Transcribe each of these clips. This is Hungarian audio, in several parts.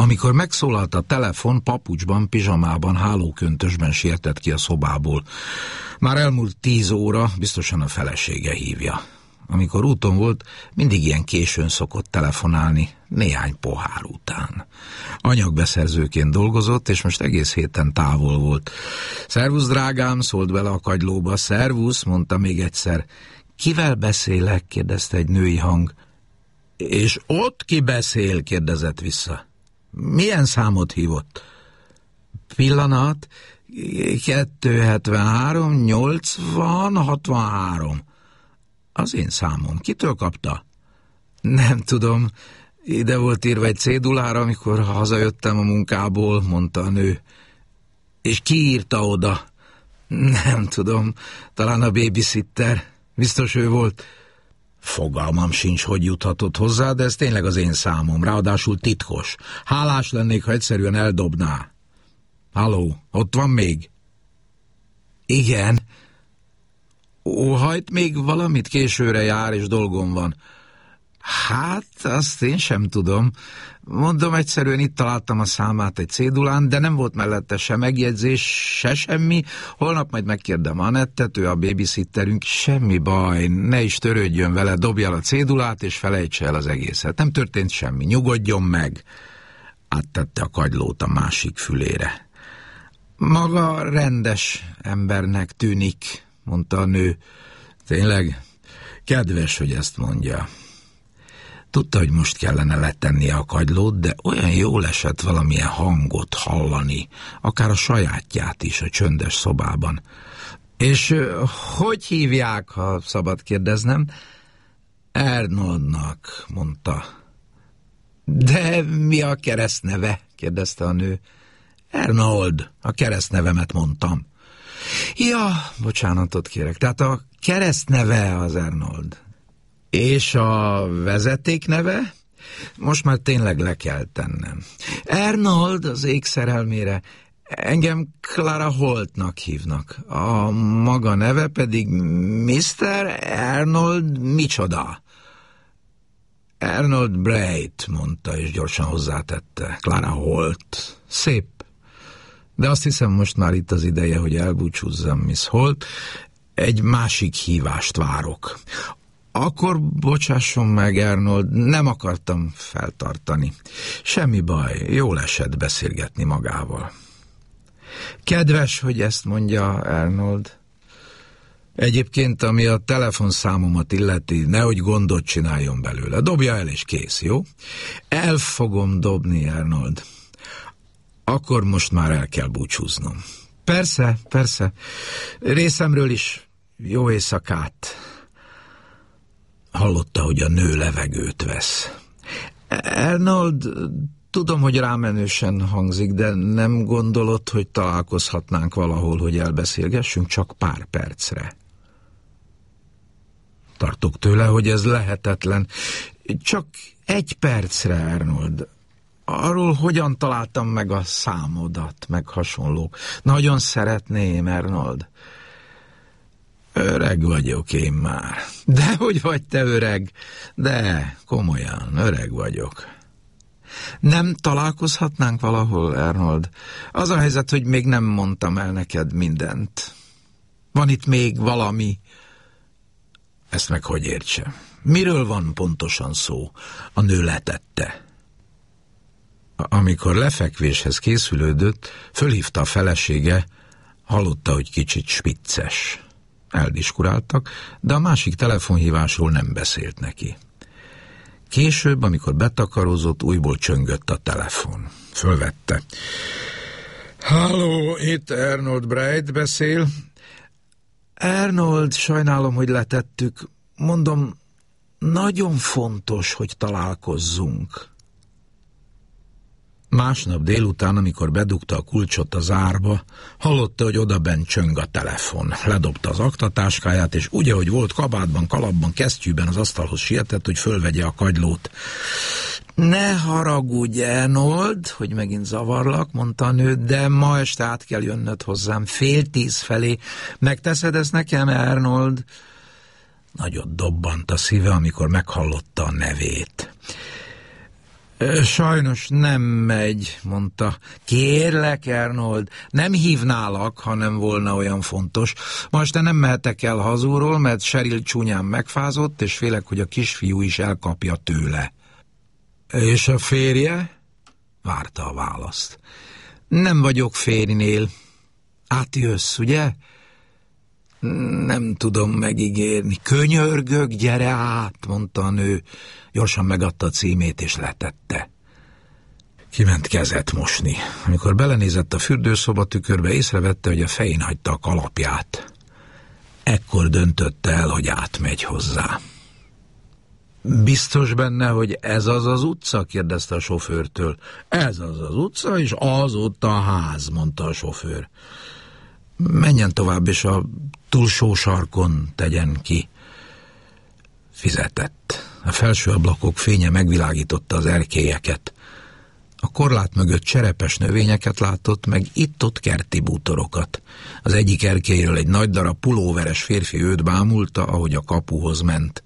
Amikor megszólalt a telefon, papucsban, pizsamában, hálóköntösben sietett ki a szobából. Már elmúlt 10 óra, biztosan a felesége hívja. Amikor úton volt, mindig ilyen későn szokott telefonálni, néhány pohár után. Anyagbeszerzőként dolgozott, és most egész héten távol volt. Szervusz, drágám, szólt bele a kagylóba. Szervusz, mondta még egyszer. Kivel beszélek? kérdezte egy női hang. És ott ki beszél? kérdezett vissza. Milyen számot hívott? Pillanat, 273, 80, 63. Az én számom. Kitől kapta? Nem tudom. Ide volt írva egy cédulára, amikor hazajöttem a munkából, mondta a nő. És ki írta oda? Nem tudom. Talán a babysitter. Biztos ő volt. Fogalmam sincs, hogy juthatott hozzá, de ez tényleg az én számom, ráadásul titkos. Hálás lennék, ha egyszerűen eldobná. Halló, ott van még? Igen. Óhajt még valamit? Későre jár, és dolgom van. Hát, azt én sem tudom. Mondom, egyszerűen itt találtam a számát egy cédulán, de nem volt mellette se megjegyzés, se semmi. Holnap majd megkérdem Anettet, ő a babysitterünk. Semmi baj, ne is törődjön vele, dobja el a cédulát, és felejtse el az egészet. Nem történt semmi, nyugodjon meg. Áttette a kagylót a másik fülére. Maga rendes embernek tűnik, mondta a nő. Tényleg? Kedves, hogy ezt mondja. Tudta, hogy most kellene letennie a kagylót, de olyan jól esett valamilyen hangot hallani, akár a sajátját is a csöndes szobában. És hogy hívják, ha szabad kérdeznem? Arnoldnak, mondta. De mi a keresztneve? kérdezte a nő. Arnold, a keresztnevemet mondtam. Ja, bocsánatot kérek, tehát a keresztneve az Arnold. És a vezetékneve? Most már tényleg le kell tennem. Arnold az ég szerelmére. Engem Clara Holtnak hívnak. A maga neve pedig Mr. Arnold micsoda? Arnold Bright, mondta, és gyorsan hozzátette. Clara Holt. Szép. De azt hiszem, most már itt az ideje, hogy elbúcsúzzam, Miss Holt. Egy másik hívást várok. Akkor bocsásson meg, Arnold, nem akartam feltartani. Semmi baj, jól esett beszélgetni magával. Kedves, hogy ezt mondja, Arnold. Egyébként, ami a telefonszámomat illeti, nehogy gondot csináljon belőle. Dobja el, és kész, jó? El fogom dobni, Arnold. Akkor most már el kell búcsúznom. Persze, persze. Részemről is jó éjszakát. Hallotta, hogy a nő levegőt vesz. Arnold, tudom, hogy rámenősen hangzik, de nem gondolod, hogy találkozhatnánk valahol, hogy elbeszélgessünk csak pár percre? Tartok tőle, hogy ez lehetetlen. Csak 1 percre, Arnold. Arról, hogyan találtam meg a számodat, meg hasonlók. Nagyon szeretném, Arnold. Öreg vagyok én már. Dehogy vagy te öreg? De, komolyan, öreg vagyok. Nem találkozhatnánk valahol, Arnold? Az a helyzet, hogy még nem mondtam el neked mindent. Van itt még valami? Ezt meg hogy értse? Miről van pontosan szó? A nő letette. Amikor lefekvéshez készülődött, fölhívta a felesége, hallotta, hogy kicsit spicces. Eldiskuráltak, de a másik telefonhívásról nem beszélt neki. Később, amikor betakarózott, újból csöngött a telefon. Fölvette. Halló, itt Arnold Bright beszél. Arnold, sajnálom, hogy letettük. Mondom, nagyon fontos, hogy találkozzunk. Másnap délután, amikor bedugta a kulcsot az árba, hallotta, hogy odabent csöng a telefon. Ledobta az aktatáskáját, és úgy, ahogy volt kabátban, kalapban, kesztyűben az asztalhoz sietett, hogy fölvegye a kagylót. Ne haragudj, Arnold, hogy megint zavarlak, mondta a nő, de ma este át kell jönnöd hozzám 9:30 felé. Megteszed ezt nekem, Arnold? Nagyot dobbant a szíve, amikor meghallotta a nevét. Sajnos nem megy, mondta. Kérlek, Arnold, nem hívnálak, ha nem volna olyan fontos. Ma este nem mehetek el hazúról, mert Cheryl csúnyán megfázott, és félek, hogy a kisfiú is elkapja tőle. És a férje? Várta a választ. Nem vagyok férjnél. Átjössz, ugye? Nem tudom megígérni. Könyörgök, gyere át, mondta a nő. Gyorsan megadta a címét, és letette. Kiment kezet mosni. Amikor belenézett a fürdőszoba tükörbe, észrevette, hogy a fején hagyta a kalapját. Ekkor döntötte el, hogy átmegy hozzá. Biztos benne, hogy ez az az utca? Kérdezte a sofőrtől. Ez az az utca, és az ott a ház, mondta a sofőr. Menjen tovább, és a túlsó sarkon tegyen ki. Fizetett. A felső ablakok fénye megvilágította az erkélyeket. A korlát mögött cserepes növényeket látott, meg itt-ott kerti bútorokat. Az egyik erkélyről egy nagy darab pulóveres férfi őt bámulta, ahogy a kapuhoz ment.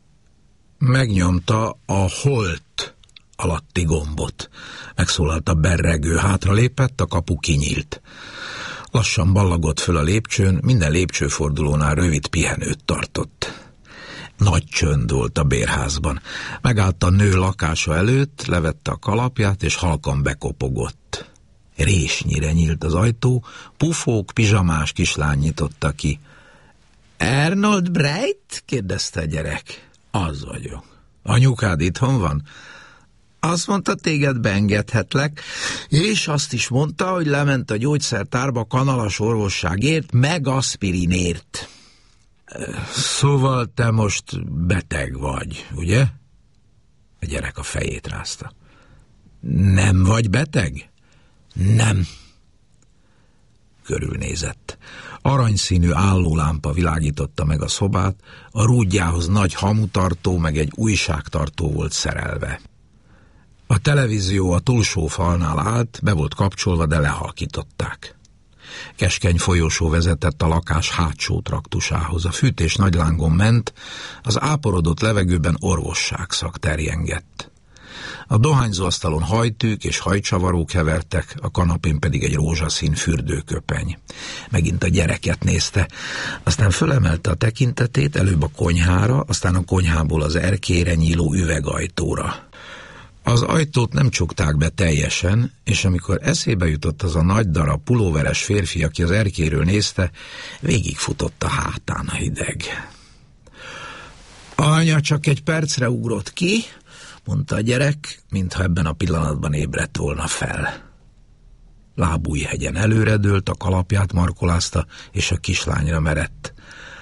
Megnyomta a holt alatti gombot. Megszólalt a berregő, hátralépett, a kapu kinyílt. Lassan ballagott föl a lépcsőn, minden lépcsőfordulónál rövid pihenőt tartott. Nagy csönd volt a bérházban. Megállt a nő lakása előtt, levette a kalapját, és halkan bekopogott. Résnyire nyílt az ajtó, pufók, pizsamás kislány nyitotta ki. Arnold Bright? Kérdezte a gyerek. Az vagyok. Anyukád itthon van? Azt mondta, téged beengedhetlek, és azt is mondta, hogy lement a gyógyszertárba kanalas orvosságért, meg aspirinért. Szóval te most beteg vagy, ugye? A gyerek a fejét rázta. Nem vagy beteg? Nem. Körülnézett. Aranyszínű állólámpa világította meg a szobát, a rúdjához nagy hamutartó meg egy újságtartó volt szerelve. A televízió a túlsó falnál állt, be volt kapcsolva, de lehalkították. Keskeny folyosó vezetett a lakás hátsó traktusához. A fűtés nagy lángon ment, az áporodott levegőben orvosságszag terjengett. A dohányzóasztalon hajtűk és hajcsavarók hevertek, a kanapén pedig egy rózsaszín fürdőköpeny. Megint a gyereket nézte, aztán fölemelte a tekintetét, előbb a konyhára, aztán a konyhából az erkélyre nyíló üvegajtóra. Az ajtót nem csukták be teljesen, és amikor eszébe jutott az a nagy darab pulóveres férfi, aki az erkélyről nézte, végigfutott a hátán a hideg. Anya csak egy percre ugrott ki, mondta a gyerek, mintha ebben a pillanatban ébredt volna fel. Lábújhegyen előredőlt, a kalapját markolázta, és a kislányra merett.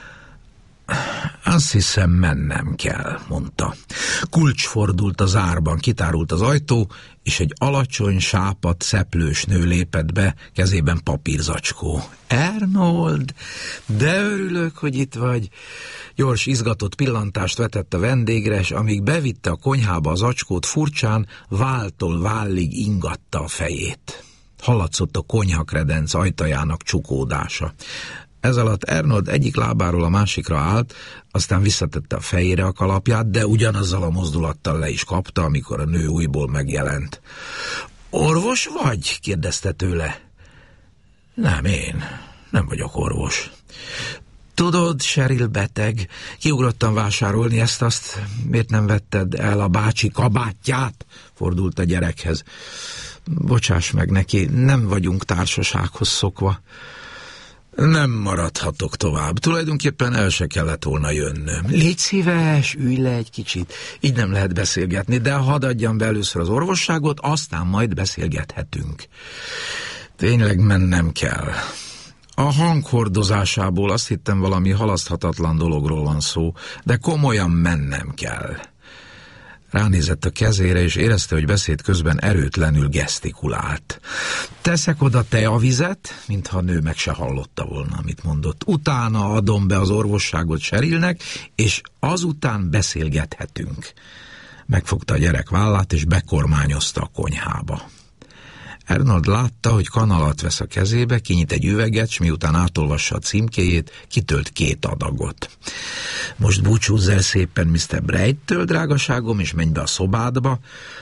Azt hiszem, mennem kell, mondta. Kulcs fordult a zárban, kitárult az ajtó, és egy alacsony, sápadt, szeplős nő lépett be, kezében papírzacskó. Arnold, de örülök, hogy itt vagy. Gyors, izgatott pillantást vetett a vendégre, és amíg bevitte a konyhába az zacskót, furcsán váltól vállig ingatta a fejét. Hallatszott a konyhakredenc ajtajának csukódása. Ez alatt Arnold egyik lábáról a másikra állt, aztán visszatette a fejére a kalapját, de ugyanazzal a mozdulattal le is kapta, amikor a nő újból megjelent. Orvos vagy? Kérdezte tőle. Nem, én nem vagyok orvos. Tudod, Cheryl beteg. Kiugrottam vásárolni ezt-azt. Miért nem vetted el a bácsi kabátját? Fordult a gyerekhez. Bocsáss meg neki, nem vagyunk társasághoz szokva. Nem maradhatok tovább. Tulajdonképpen el se kellett volna jönnöm. Légy szíves, ülj le egy kicsit. Így nem lehet beszélgetni, de hadd adjam be először az orvosságot, aztán majd beszélgethetünk. Tényleg mennem kell. A hanghordozásából azt hittem, valami halaszthatatlan dologról van szó, de komolyan mennem kell. Ránézett a kezére, és érezte, hogy beszéd közben erőtlenül gesztikulált. Teszek oda teavizet, mintha a nő meg se hallotta volna, amit mondott. Utána adom be az orvosságot Cherylnek, és azután beszélgethetünk. Megfogta a gyerek vállát, és bekormányozta a konyhába. Arnold látta, hogy kanalat vesz a kezébe, kinyit egy üveget, s miután átolvassa a címkéjét, kitölt 2 adagot. Most búcsúzz el szépen Mr. Bright-től, drágaságom, és menj be a szobádba.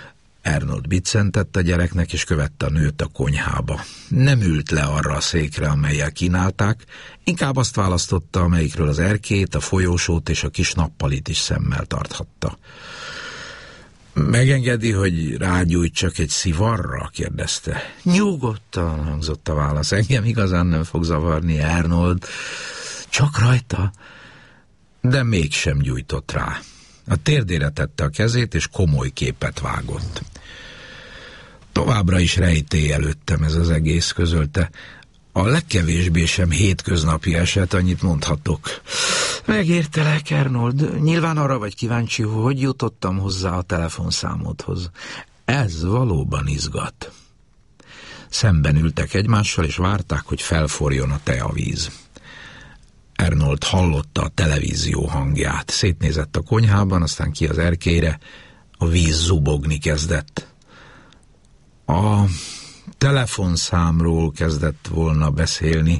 Arnold biccentett a gyereknek, és követte a nőt a konyhába. Nem ült le arra a székre, amellyel kínálták, inkább azt választotta, amelyikről az erkét, a folyósót és a kis nappalit is szemmel tarthatta. Megengedi, hogy rágyújtsak egy szivarra? kérdezte. Nyugodtan, hangzott a válasz. Engem igazán nem fog zavarni, Arnold. Csak rajta. De mégsem gyújtott rá. A térdére tette a kezét, és komoly képet vágott. Továbbra is rejtély előttem ez az egész, közölte. A legkevésbé sem hétköznapi eset, annyit mondhatok. Megértelek, Arnold. Nyilván arra vagy kíváncsi, hogy jutottam hozzá a telefonszámodhoz. Ez valóban izgat. Szemben ültek egymással, és várták, hogy felforjon a teavíz. Arnold hallotta a televízió hangját. Szétnézett a konyhában, aztán ki az erkélyre. A víz zubogni kezdett. A telefonszámról kezdett volna beszélni.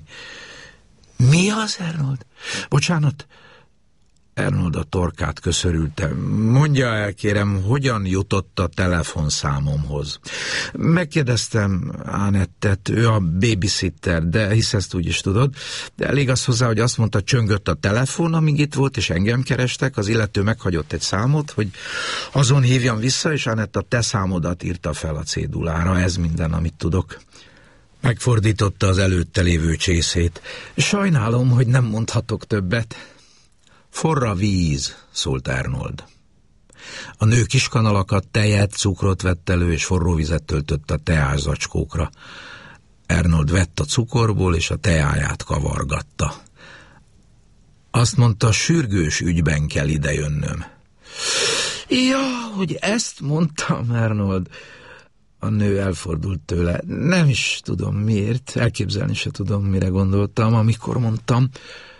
Mi az, Arnold? Bocsánat. Arnold a torkát köszörülte. Mondja el, kérem, hogyan jutott a telefonszámomhoz? Megkérdeztem Annettet, ő a babysitter, de hisz ezt úgy is tudod. De elég az hozzá, hogy azt mondta, csöngött a telefon, amíg itt volt, és engem kerestek. Az illető meghagyott egy számot, hogy azon hívjam vissza, és Annett a te számodat írta fel a cédulára. Ez minden, amit tudok. Megfordította az előtte lévő csészét. Sajnálom, hogy nem mondhatok többet. Forra víz, szólt Arnold. A nő kiskanalakat, tejet, cukrot vett elő, és forró vizet töltött a teászacskókra. Arnold vett a cukorból, és a teáját kavargatta. Azt mondta, sürgős ügyben kell idejönnöm. Ja, hogy ezt mondtam, Arnold. A nő elfordult tőle. Nem is tudom miért, elképzelni se tudom, mire gondoltam, amikor mondtam.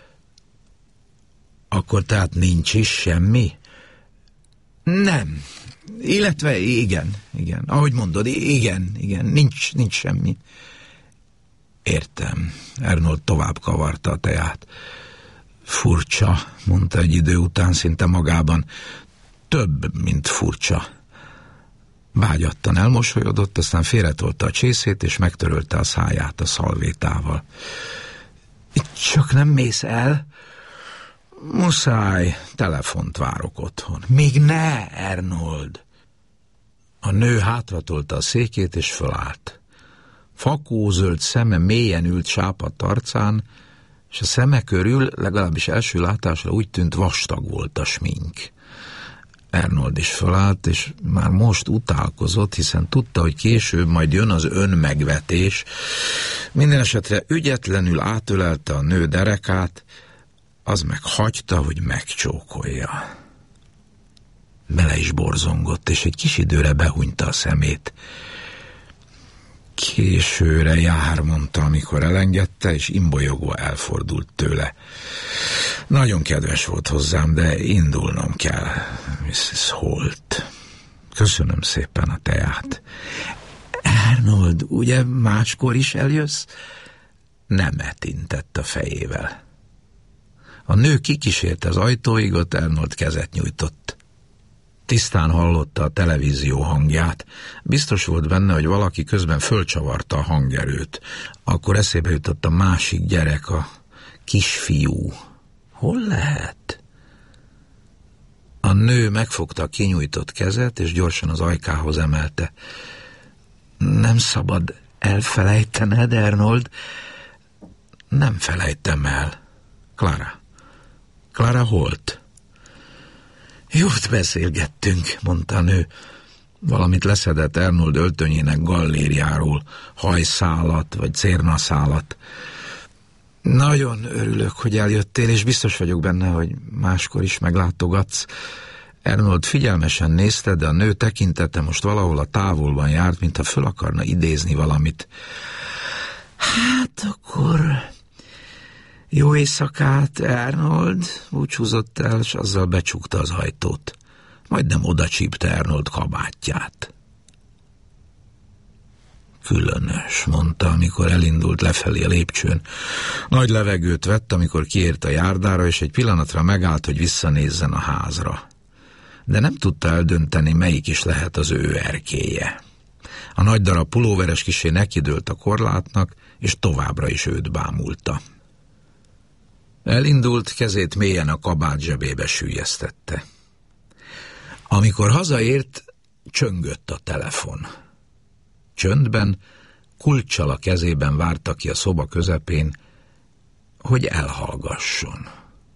Akkor tehát nincs is semmi? Nem. Illetve igen. Ahogy mondod, igen, nincs semmi. Értem. Arnold tovább kavarta a teát. Furcsa, mondta egy idő után szinte magában. Több, mint furcsa. Vágyattan elmosolyodott, aztán félretolta a csészét, és megtörölte a száját a szalvétával. Csak nem mész el? Muszáj, telefont várok otthon. Még ne, Arnold! A nő hátratolta a székét, és fölállt. Fakózöld szeme mélyen ült sápadt arcán, és a szeme körül, legalábbis első látásra úgy tűnt, vastag volt a smink. Arnold is fölállt, és már most utálkozott, hiszen tudta, hogy később majd jön az önmegvetés. Minden esetre ügyetlenül átölelte a nő derekát, az meg hagyta, hogy megcsókolja. Bele is borzongott, és egy kis időre behunyta a szemét. Későre jár, mondta, amikor elengedte, és imbolyogva elfordult tőle. Nagyon kedves volt hozzám, de indulnom kell, Mrs. Holt. Köszönöm szépen a teát. Arnold, ugye máskor is eljössz? Nemet intett a fejével. A nő kikísérte az ajtóig, ott Arnold kezet nyújtott. Tisztán hallotta a televízió hangját. Biztos volt benne, hogy valaki közben fölcsavarta a hangerőt. Akkor eszébe jutott a másik gyerek, a kisfiú. Hol lehet? A nő megfogta a kinyújtott kezet, és gyorsan az ajkához emelte. Nem szabad elfelejtened, Arnold. Nem felejtem el. Clara Holt. Jót beszélgettünk, mondta a nő. Valamit leszedett Arnold öltönyének gallériáról, hajszálat vagy cérnaszálat. Nagyon örülök, hogy eljöttél, és biztos vagyok benne, hogy máskor is meglátogatsz. Arnold figyelmesen nézte, de a nő tekintete most valahol a távolban járt, mintha föl akarna idézni valamit. Hát akkor... Jó éjszakát, Arnold, búcsúzott el, és azzal becsukta az ajtót. Majdnem oda csípte Arnold kabátját. Különös, mondta, amikor elindult lefelé a lépcsőn. Nagy levegőt vett, amikor kiért a járdára, és egy pillanatra megállt, hogy visszanézzen a házra. de nem tudta eldönteni, melyik is lehet az ő erkélye. A nagy darab pulóveres kissé nekidőlt a korlátnak, és továbbra is őt bámulta. Elindult, kezét mélyen a kabát zsebébe süllyesztette. Amikor hazaért, csöngött a telefon. Csöndben, kulccsal a kezében várta ki a szoba közepén, hogy elhallgasson.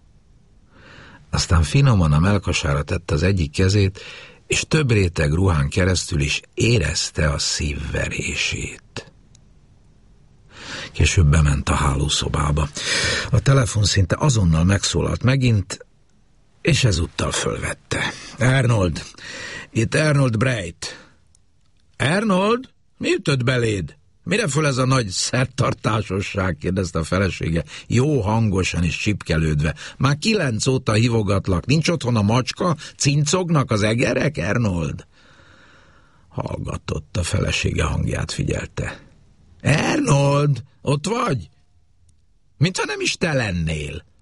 Aztán finoman a mellkasára tette az egyik kezét, és több réteg ruhán keresztül is érezte a szívverését. Később bement a hálószobába. A telefon szinte azonnal megszólalt megint, és ezúttal fölvette. Arnold, itt Arnold Bright. Arnold? Mi ütött beléd? Mire föl ez a nagy szertartásosság? Kérdezte a felesége, jó hangosan és csipkelődve. Már 9 óta hívogatlak, nincs otthon a macska? Cincognak az egerek, Arnold? Hallgatott, a felesége hangját figyelte. Arnold, ott vagy? Mintha nem is te lennél.